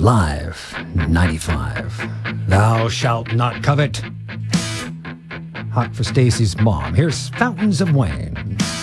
Live 95. Thou shalt not covet. Hot for Stacy's mom. Here's Fountains of Wayne.